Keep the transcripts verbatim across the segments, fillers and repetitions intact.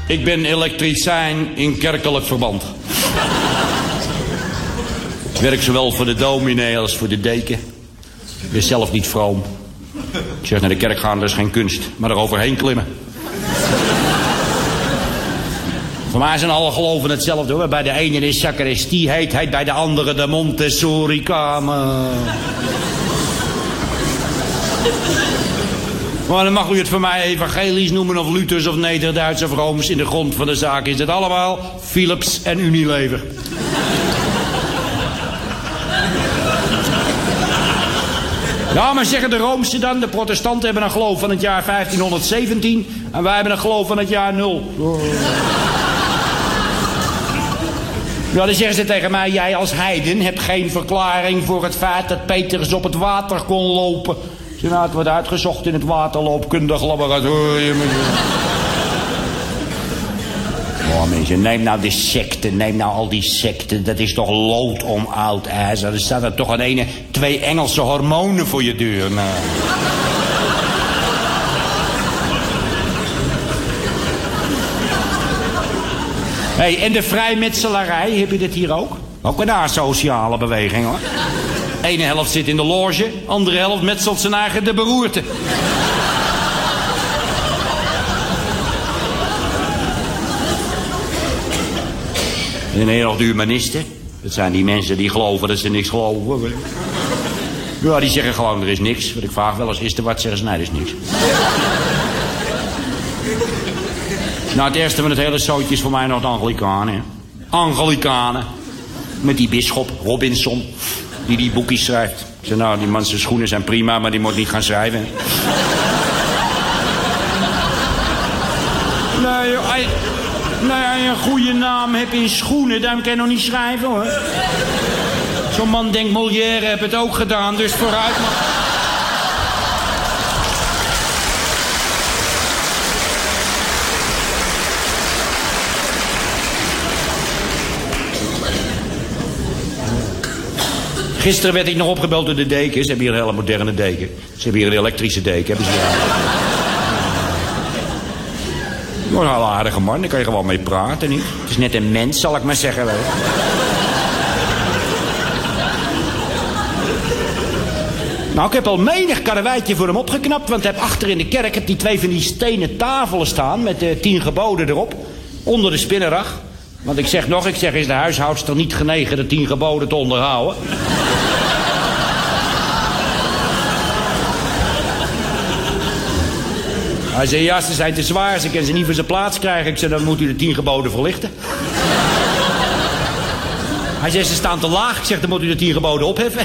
Ik ben elektricien in kerkelijk verband. Ik werk zowel voor de dominee als voor de deken. Ik ben zelf niet vroom. Ik zeg, naar de kerk gaan, dat is geen kunst. Maar er overheen klimmen. Voor mij zijn alle geloven hetzelfde hoor. Bij de ene is sacristie heet, heet bij de andere de Montessori-kamer. Maar dan mag u het voor mij evangelisch noemen of Luthers of Nederduits of Rooms. In de grond van de zaak is het allemaal Philips en Unilever. Ja, maar zeggen de Roomse dan, de protestanten hebben een geloof van het jaar vijftienhonderdzeventien en wij hebben een geloof van het jaar nul. Oh. Ja, dan zeggen ze tegen mij, jij als heiden hebt geen verklaring voor het feit dat Petrus op het water kon lopen. Zeg, nou, het wordt uitgezocht in het waterloopkundig laboratorium. Oh mensen, neem nou de secten, neem nou al die secten. Dat is toch lood om oud ijzer. Er staan er toch aan ene twee Engelse hormonen voor je deur. Nou. Hey, en de vrijmetselarij, heb je dit hier ook? Ook een asociale beweging hoor. Ene helft zit in de loge, andere helft metselt zijn eigen de beroerte. En dan nog de humanisten. Dat zijn die mensen die geloven dat ze niks geloven. Ja, die zeggen gewoon er is niks. Wat ik vraag wel eens, is er wat? Zeggen ze, nee, er is niks. Nou, het eerste van het hele zootje is voor mij nog de Anglikanen. Anglikanen. Met die bisschop Robinson, die die boekjes schrijft. Ik zeg, nou, die man zijn schoenen zijn prima, maar die moet niet gaan schrijven. Nee, joh, hij... Nou ja, een goede naam heb in schoenen, daarom kan je nog niet schrijven hoor. Zo'n man denkt, Molière heeft het ook gedaan, dus vooruit maar. Gisteren werd ik nog opgebeld door de deken. Ze hebben hier een hele moderne deken. Ze hebben hier een elektrische deken. Hebben ze hier... Oh, een aardige man, daar kan je gewoon mee praten, niet? Het is net een mens, zal ik maar zeggen. Wel. Nou, ik heb al menig karreweitje voor hem opgeknapt, want ik heb achter in de kerk heb die twee van die stenen tafelen staan met de tien geboden erop, onder de spinnenrag. Want ik zeg nog, ik zeg, is de huishoudster niet genegen de tien geboden te onderhouden? Hij zei, ja, ze zijn te zwaar, ze kunnen ze niet voor zijn plaats krijgen. Ik zei, dan moet u de tien geboden verlichten. Hij zei, ze staan te laag. Ik zeg, dan moet u de tien geboden opheffen.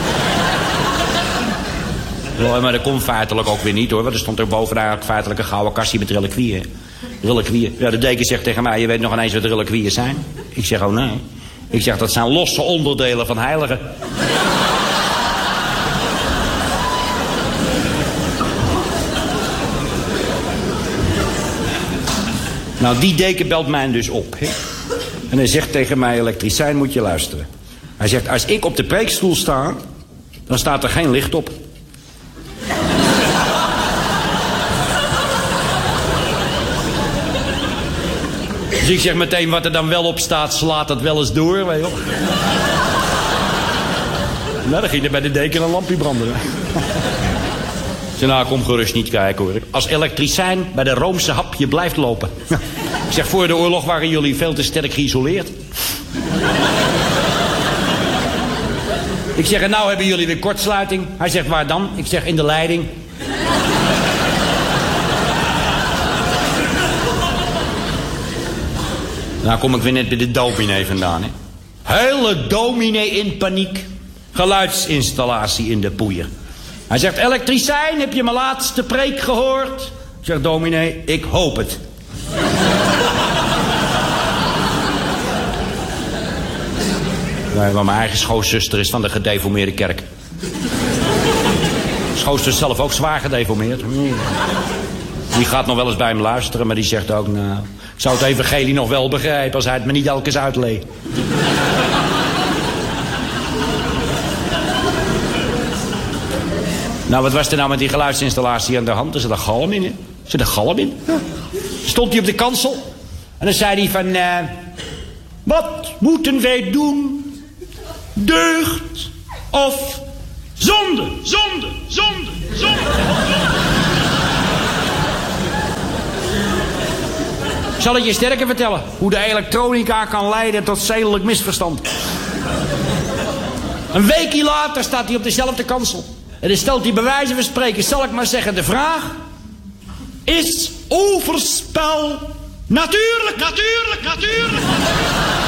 Ja, maar dat komt feitelijk ook weer niet hoor. Want er stond er bovenaan feitelijk een gouden kastje met reliquieën. Reliquieën. Ja, de deken zegt tegen mij, je weet nog ineens wat reliquieën zijn. Ik zeg, oh nee. Ik zeg, dat zijn losse onderdelen van heiligen. Nou, die deken belt mij dus op. He? En hij zegt tegen mij, elektricien, moet je luisteren. Hij zegt, als ik op de preekstoel sta, dan staat er geen licht op. Dus ik zeg meteen, wat er dan wel op staat, slaat dat wel eens door, weet je wel. Nou, dan ging er bij de deken een lampje branden. Ik zeg, nou, kom gerust niet kijken hoor. Als elektricien bij de Roomse hap je blijft lopen. Ik zeg, voor de oorlog waren jullie veel te sterk geïsoleerd. Ik zeg, en nou hebben jullie weer kortsluiting. Hij zegt, waar dan? Ik zeg, in de leiding. Nou kom ik weer net bij de dominee vandaan, hè. Hele dominee in paniek. Geluidsinstallatie in de poeier. Hij zegt, elektricien, heb je mijn laatste preek gehoord? Ik zeg, dominee, ik hoop het. Nee, maar mijn eigen schoonzuster is van de gedeformeerde kerk. Schoonzuster is zelf ook zwaar gedeformeerd. Die gaat nog wel eens bij hem luisteren, maar die zegt ook, nou, ik zou het evangelie nog wel begrijpen als hij het me niet elke keer uitleed. Nou, wat was er nou met die geluidsinstallatie aan de hand? Er zit een galm in, hè? Er zit een galm in. Ja. Stond hij op de kansel? En dan zei hij van... Uh, wat moeten wij doen? Deugd of zonde? Zonde, zonde, zonde. Ik zal het je sterker vertellen. Hoe de elektronica kan leiden tot zedelijk misverstand. Een weekje later staat hij op dezelfde kansel. En dan stelt hij bij wijze van spreken, zal ik maar zeggen, de vraag... Is overspel natuurlijk, natuurlijk, natuurlijk...